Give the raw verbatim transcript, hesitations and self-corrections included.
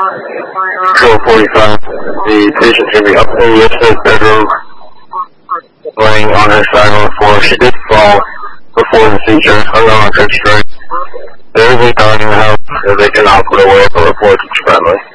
twelve forty-five. The patient's going to be up in the upstairs bedroom, laying on her side on the floor. She did fall before the seizure, unarmed her strength. There is a dog in the house, so they cannot put away, but report to family.